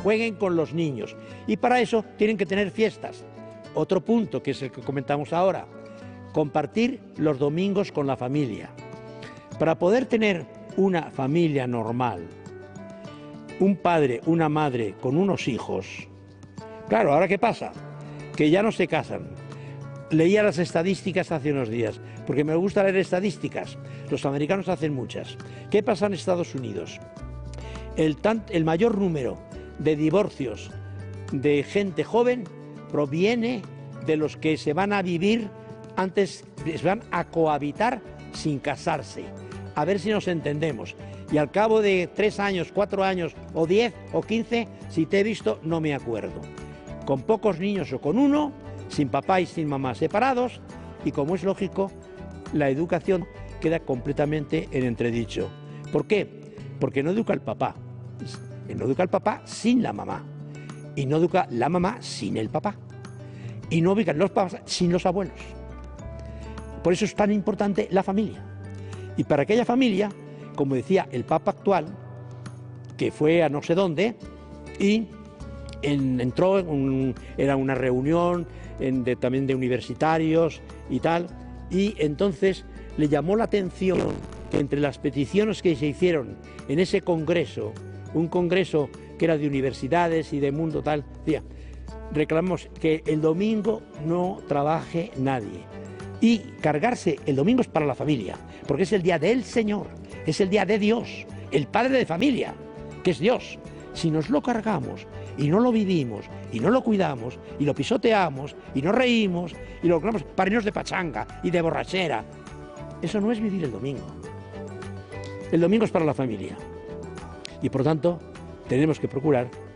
jueguen con los niños. Y para eso tienen que tener fiestas. Otro punto, que es el que comentamos ahora, compartir los domingos con la familia. Para poder tener una familia normal, un padre, una madre con unos hijos, claro, ¿ahora qué pasa? Que ya no se casan. Leía las estadísticas hace unos días, porque me gusta leer estadísticas. Los americanos hacen muchas. ¿Qué pasa en Estados Unidos? El mayor número de divorcios de gente joven proviene de los que se van a vivir antes, se van a cohabitar sin casarse. A ver si nos entendemos. Y al cabo de 3 años, 4 años, o 10 o 15, si te he visto, no me acuerdo. Con pocos niños o con uno, sin papá y sin mamá separados, y como es lógico, la educación queda completamente en entredicho. ¿Por qué? Porque no educa el papá. No educa el papá sin la mamá. Y no educa la mamá sin el papá. Y no educan los papás sin los abuelos. Por eso es tan importante la familia. Y para aquella familia, como decía el Papa actual, que fue a no sé dónde, y entró, era una reunión también de universitarios y tal, y entonces le llamó la atención que entre las peticiones que se hicieron en ese congreso, un congreso que era de universidades y de mundo tal, decía, reclamamos que el domingo no trabaje nadie. Y cargarse el domingo es para la familia, porque es el día del Señor, es el día de Dios, el Padre de familia, que es Dios. Si nos lo cargamos y no lo vivimos y no lo cuidamos y lo pisoteamos y nos reímos y lo logramos para irnos de pachanga y de borrachera, eso no es vivir el domingo. El domingo es para la familia y por tanto tenemos que procurar